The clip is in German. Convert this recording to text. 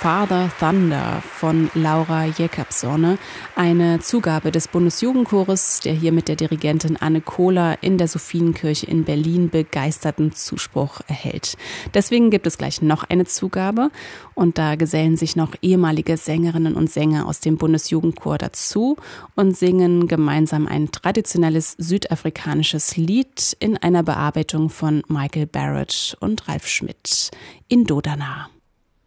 Father Thunder von Laura Jakobsone, eine Zugabe des Bundesjugendchores, der hier mit der Dirigentin Anne Kohler in der Sophienkirche in Berlin begeisterten Zuspruch erhält. Deswegen gibt es gleich noch eine Zugabe und da gesellen sich noch ehemalige Sängerinnen und Sänger aus dem Bundesjugendchor dazu und singen gemeinsam ein traditionelles südafrikanisches Lied in einer Bearbeitung von Michael Barrett und Ralf Schmidt. In Dodana.